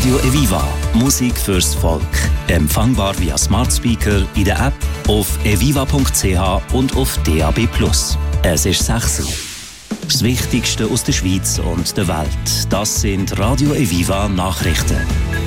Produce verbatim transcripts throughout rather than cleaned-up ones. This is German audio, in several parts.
Radio Eviva. Musik fürs Volk. Empfangbar via Smart Speaker, in der App, auf eviva punkt c h und auf D A B plus. Es ist sechs Uhr. Das Wichtigste aus der Schweiz und der Welt. Das sind Radio Eviva Nachrichten.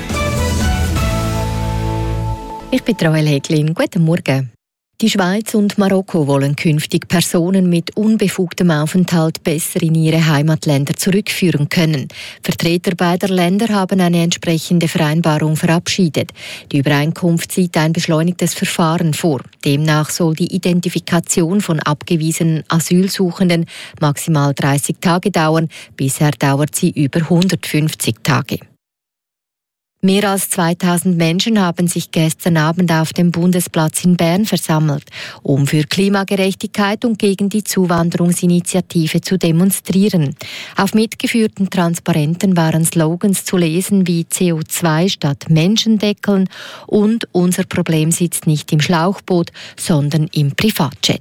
Ich bin Rael Heglin. Guten Morgen. Die Schweiz und Marokko wollen künftig Personen mit unbefugtem Aufenthalt besser in ihre Heimatländer zurückführen können. Vertreter beider Länder haben eine entsprechende Vereinbarung verabschiedet. Die Übereinkunft sieht ein beschleunigtes Verfahren vor. Demnach soll die Identifikation von abgewiesenen Asylsuchenden maximal dreißig Tage dauern. Bisher dauert sie über hundertfünfzig Tage. Mehr als zweitausend Menschen haben sich gestern Abend auf dem Bundesplatz in Bern versammelt, um für Klimagerechtigkeit und gegen die Zuwanderungsinitiative zu demonstrieren. Auf mitgeführten Transparenten waren Slogans zu lesen wie C O zwei statt Menschendeckeln und «Unser Problem sitzt nicht im Schlauchboot, sondern im Privatjet».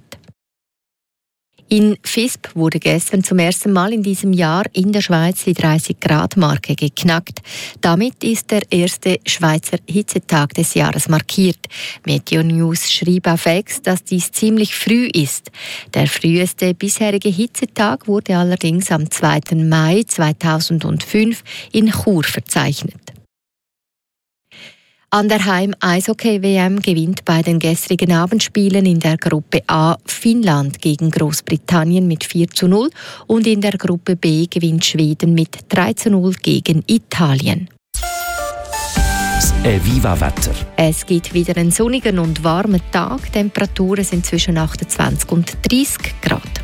In Visp wurde gestern zum ersten Mal in diesem Jahr in der Schweiz die dreißig Grad Marke geknackt. Damit ist der erste Schweizer Hitzetag des Jahres markiert. Meteo News schrieb auf X, dass dies ziemlich früh ist. Der früheste bisherige Hitzetag wurde allerdings am zweiten Mai zweitausendfünf in Chur verzeichnet. An der Heim-Eishockey-W M gewinnt bei den gestrigen Abendspielen in der Gruppe A Finnland gegen Großbritannien mit vier zu null und in der Gruppe B gewinnt Schweden mit drei zu null gegen Italien. Das Eviva-Wetter. Es gibt wieder einen sonnigen und warmen Tag. Temperaturen sind zwischen achtundzwanzig und dreißig Grad.